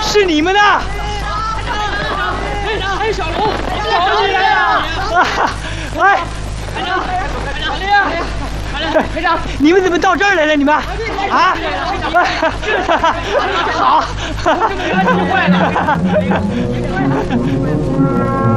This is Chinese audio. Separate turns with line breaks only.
是你们呐！
哎，小龙，小李来了！
哎，
排长，排长，
你们怎么到这儿来了？你们啊？好，
坏了。